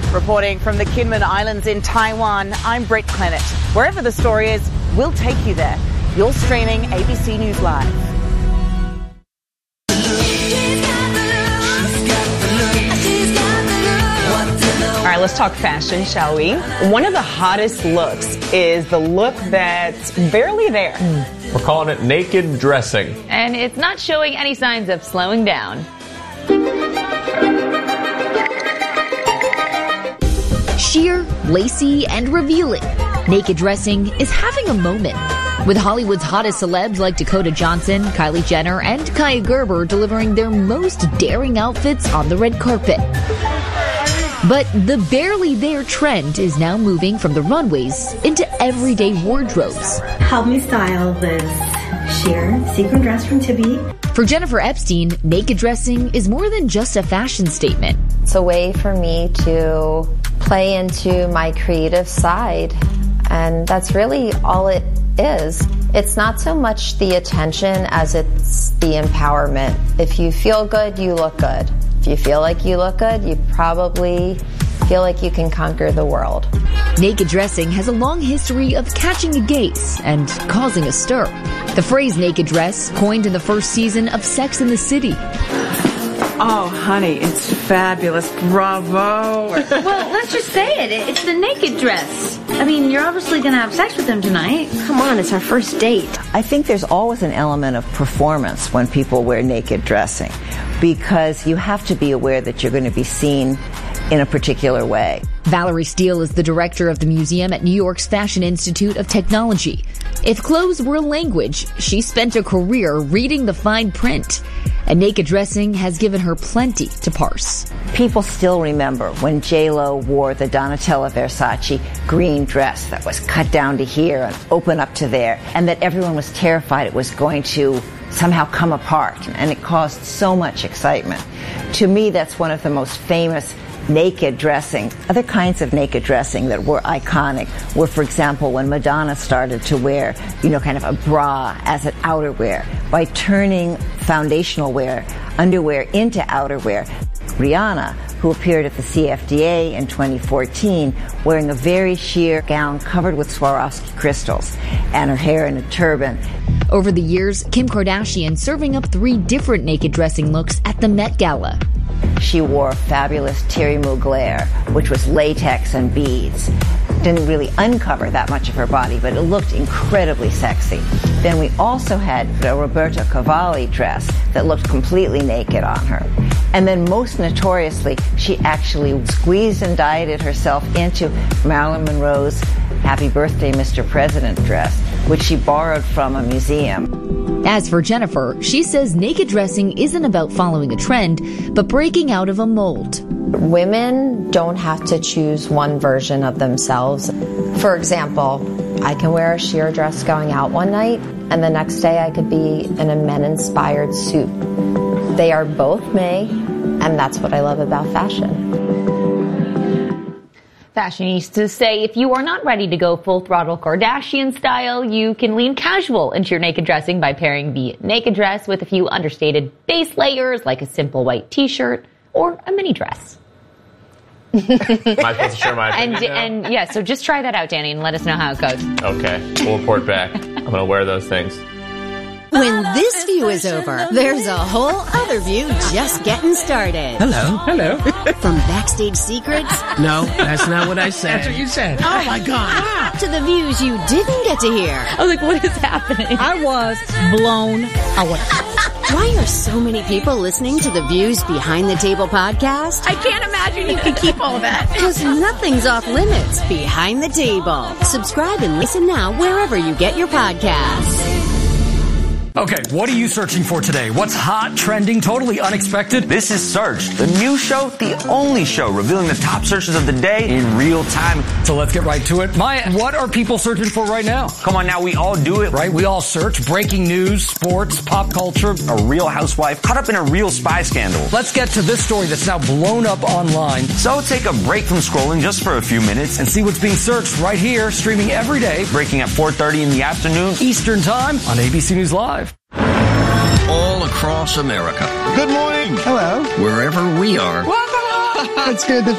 Reporting from the Kinmen Islands in Taiwan, I'm Britt Clennett. Wherever the story is, we'll take you there. You're streaming ABC News Live. All right, let's talk fashion, shall we? One of the hottest looks is the look that's barely there. We're calling it naked dressing. And it's not showing any signs of slowing down. Sheer, lacy, and revealing, naked dressing is having a moment. With Hollywood's hottest celebs like Dakota Johnson, Kylie Jenner, and Kaia Gerber delivering their most daring outfits on the red carpet. But the barely there trend is now moving from the runways into everyday wardrobes. Help me style this sheer sequin dress from Tibby. For Jennifer Epstein, naked dressing is more than just a fashion statement. It's a way for me to play into my creative side, and that's really all it is. It's not so much the attention as it's the empowerment. If you feel good, you look good. If you feel like you look good, you probably feel like you can conquer the world. Naked dressing has a long history of catching a gaze and causing a stir. The phrase naked dress, coined in the first season of Sex and the City. Oh, honey, it's fabulous. Bravo. Well, let's just say it. It's the naked dress. I mean, you're obviously going to have sex with him tonight. Come on, it's our first date. I think there's always an element of performance when people wear naked dressing, because you have to be aware that you're going to be seen in a particular way. Valerie Steele is the director of the museum at New York's Fashion Institute of Technology. If clothes were a language, she spent a career reading the fine print. And naked dressing has given her plenty to parse. People still remember when J.Lo wore the Donatella Versace green dress that was cut down to here and open up to there, and that everyone was terrified it was going to somehow come apart, and it caused so much excitement. To me, that's one of the most famous naked dressing. Other kinds of naked dressing that were iconic were, for example, when Madonna started to wear, kind of a bra as an outerwear by turning foundational wear, underwear into outerwear. Rihanna, who appeared at the CFDA in 2014 wearing a very sheer gown covered with Swarovski crystals and her hair in a turban. Over the years, Kim Kardashian serving up 3 different naked dressing looks at the Met Gala. She wore a fabulous Thierry Mugler, which was latex and beads. Didn't really uncover that much of her body, but it looked incredibly sexy. Then we also had a Roberto Cavalli dress that looked completely naked on her. And then most notoriously, she actually squeezed and dieted herself into Marilyn Monroe's Happy Birthday, Mr. President dress, which she borrowed from a museum. As for Jennifer, she says naked dressing isn't about following a trend, but breaking out of a mold. Women don't have to choose one version of themselves. For example, I can wear a sheer dress going out one night, and the next day I could be in a men-inspired suit. They are both me, and that's what I love about fashion. Fashionistas say if you are not ready to go full-throttle Kardashian style, you can lean casual into your naked dressing by pairing the naked dress with a few understated base layers like a simple white t-shirt or a mini dress. Am I supposed to share my opinion And yeah, so just try that out, Danny, and let us know how it goes. Okay, we'll report back. I'm going to wear those things. When this view is over, there's a whole other view just getting started. Hello. Hello. From backstage secrets. No, that's not what I said. That's what you said. Oh my God. To the views you didn't get to hear. I was like, what is happening? I was blown away. Why are so many people listening to the Views Behind the Table podcast? I can't imagine you can keep all of that. Because nothing's off limits behind the table. Subscribe and listen now wherever you get your podcasts. Okay, what are you searching for today? What's hot, trending, totally unexpected? This is Search, the new show, the only show revealing the top searches of the day in real time. So let's get right to it. Maya, what are people searching for right now? Come on now, we all do it. Right, we all search breaking news, sports, pop culture. A real housewife caught up in a real spy scandal. Let's get to this story that's now blown up online. So take a break from scrolling just for a few minutes and see what's being searched right here, streaming every day. Breaking at 4:30 in the afternoon. Eastern Time on ABC News Live. All across America. Good morning. Hello. Wherever we are. Welcome. It's good to